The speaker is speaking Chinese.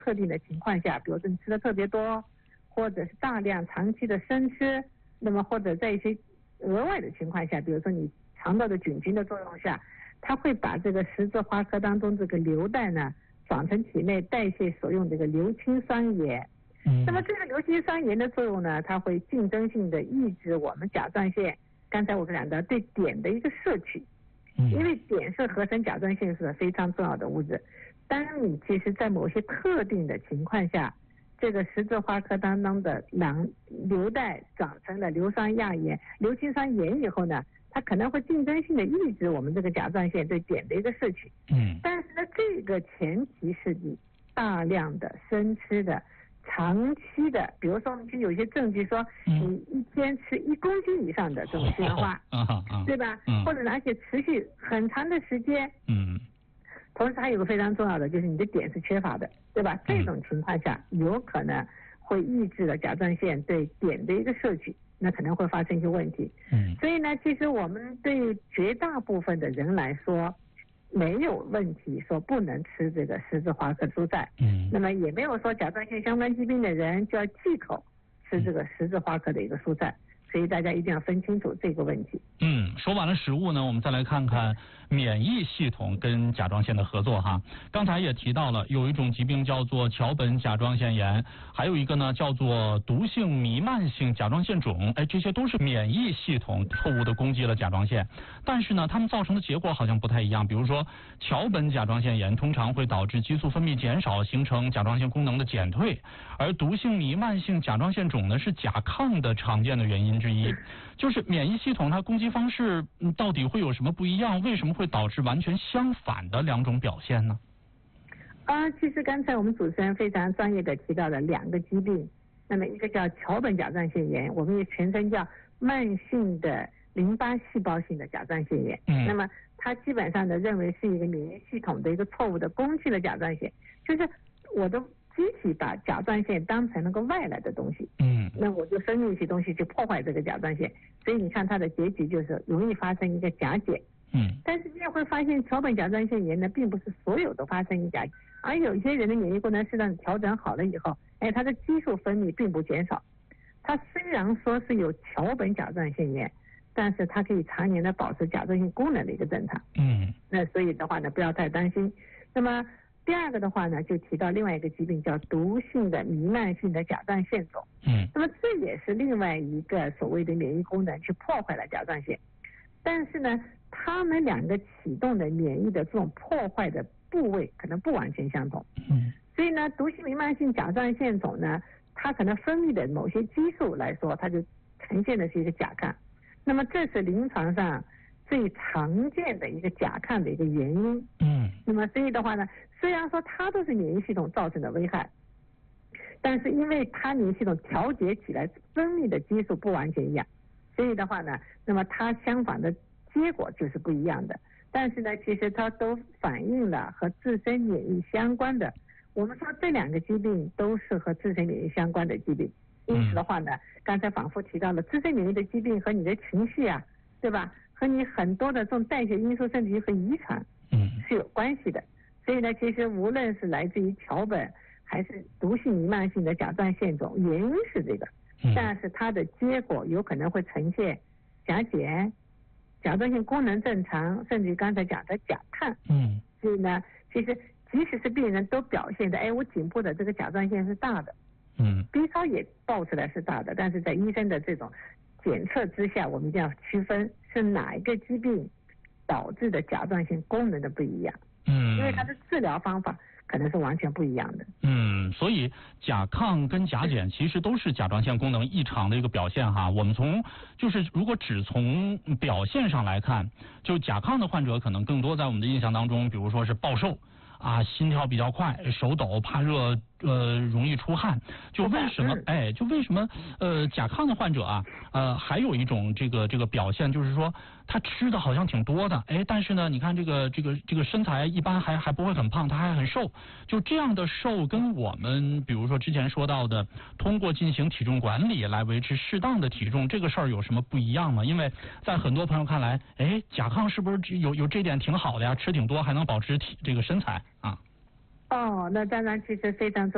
特定的情况下，比如说你吃的特别多，或者是大量长期的生吃，那么或者在一些额外的情况下，比如说你肠道的菌群的作用下，它会把这个十字花科当中这个硫代呢转成体内代谢所用这个硫氰酸盐。那么这个硫氰酸盐的作用呢，它会竞争性的抑制我们甲状腺刚才我讲的对碘的一个摄取，因为碘是合成甲状腺素的非常重要的物质。当你其实在某些特定的情况下，这个十字花科当中的硫代转成了硫氰酸盐以后呢，它可能会竞争性的抑制我们这个甲状腺对碘的一个摄取。但是呢，这个前提是你大量的生吃的长期的，比如说我们有一些证据说你一天吃1公斤以上的这种西兰花，对吧？或者而且持续很长的时间。同时还有个非常重要的，就是你的碘是缺乏的，对吧？这种情况下有可能会抑制了甲状腺对碘的一个摄取，那可能会发生一些问题。所以呢，其实我们对绝大部分的人来说没有问题说不能吃这个十字花科蔬菜。那么也没有说甲状腺相关疾病的人就要忌口吃这个十字花科的一个蔬菜。所以大家一定要分清楚这个问题。 说完了食物呢，我们再来看看免疫系统跟甲状腺的合作哈。刚才也提到了，有一种疾病叫做桥本甲状腺炎，还有一个呢叫做毒性弥漫性甲状腺肿，这些都是免疫系统错误的攻击了甲状腺，但是呢，它们造成的结果好像不太一样。比如说，桥本甲状腺炎通常会导致激素分泌减少，形成甲状腺功能的减退，而毒性弥漫性甲状腺肿呢是甲亢的常见的原因之一。就是免疫系统它攻击方式到底会有什么不一样？为什么会导致完全相反的两种表现呢？ 其实刚才我们主持人非常专业的提到了2个疾病，那么一个叫桥本甲状腺炎，我们也全称叫慢性的淋巴细胞性的甲状腺炎。那么它基本上呢认为是一个免疫系统的一个错误的攻击了甲状腺，就是我的机体把甲状腺当成那个外来的东西，那我就分泌一些东西去破坏这个甲状腺，所以你看它的结局就是容易发生一个甲减。但是你也会发现桥本甲状腺炎呢，并不是所有都发生一甲减，而有一些人的免疫功能适当调整好了以后，他的激素分泌并不减少。他虽然说是有桥本甲状腺炎，但是它可以常年的保持甲状腺功能的一个正常。那所以的话呢，不要太担心。那么第2个的话呢，就提到另外一个疾病叫毒性的弥漫性的甲状腺肿。那么这也是另外一个所谓的免疫功能去破坏了甲状腺，但是呢，他们2个启动的免疫的这种破坏的部位可能不完全相同。所以呢，毒性弥漫性甲状腺肿呢，它可能分泌的某些激素来说，它就呈现的是一个甲亢。那么这是临床上最常见的一个甲亢的一个原因。那么所以的话呢，虽然说它都是免疫系统造成的危害，但是因为它免疫系统调节起来分泌的激素不完全一样，所以的话呢，那么它相反的结果就是不一样的。但是呢，其实它都反映了和自身免疫相关的，我们说这2个疾病都是和自身免疫相关的疾病。因此的话呢，刚才反复提到了自身免疫的疾病和你的情绪啊，对吧，和你很多的这种代谢因素甚至于和遗传是有关系的。所以呢，其实无论是来自于桥本还是毒性弥漫性的甲状腺肿，原因是这个，但是它的结果有可能会呈现甲减、甲状腺功能正常，甚至于刚才讲的甲亢。所以呢，其实即使是病人都表现的，我颈部的这个甲状腺是大的，B 超也报出来是大的，但是在医生的这种检测之下，我们一定要区分是哪一个疾病导致的甲状腺功能的不一样。因为它的治疗方法可能是完全不一样的。 所以甲亢跟甲减其实都是甲状腺功能异常的一个表现哈。我们如果只从表现上来看，就甲亢的患者可能更多在我们的印象当中，比如说是暴瘦心跳比较快，手抖，怕热，容易出汗。就为什么甲亢的患者还有一种这个表现，就是说他吃的好像挺多的，但是呢，你看这个身材一般还不会很胖，他还很瘦。就这样的瘦跟我们比如说之前说到的通过进行体重管理来维持适当的体重这个事儿有什么不一样吗？因为在很多朋友看来，甲亢是不是有这点挺好的呀？吃挺多还能保持这个身材啊？ 那当然其实非常重要。